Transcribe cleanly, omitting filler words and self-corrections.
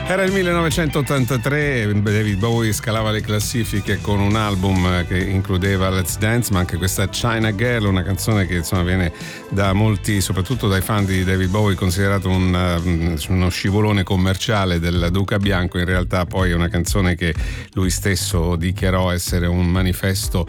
Era il 1983, David Bowie scalava le classifiche con un album che includeva Let's Dance, ma anche questa China Girl, una canzone che insomma viene da molti, soprattutto dai fan di David Bowie, considerato uno scivolone commerciale del Duca Bianco. In realtà poi è una canzone che lui stesso dichiarò essere un manifesto